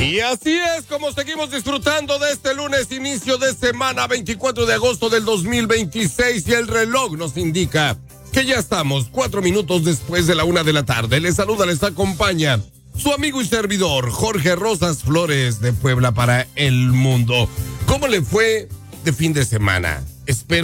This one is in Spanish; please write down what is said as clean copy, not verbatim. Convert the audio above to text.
Y así es como seguimos disfrutando de este lunes, inicio de semana, 24 de agosto del 2026, y el reloj nos indica que ya estamos 4 minutos después de la 1 de la tarde. Les saluda, les acompaña su amigo y servidor, Jorge Rosas Flores, de Puebla para el mundo. ¿Cómo le fue de fin de semana? Espero